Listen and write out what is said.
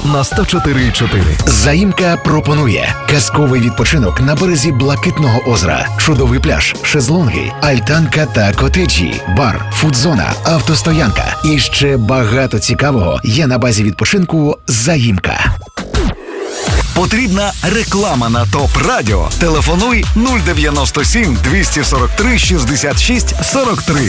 на 104,4. Заїмка пропонує казковий відпочинок на березі Блакитного озера, чудовий пляж, шезлонги, альтанка та котеджі, бар, фудзона, автостоянка і ще багато цікавого є на базі відпочинку «Заїмка». Потрібна реклама на ТОП Радіо. Телефонуй 097 243 66 43.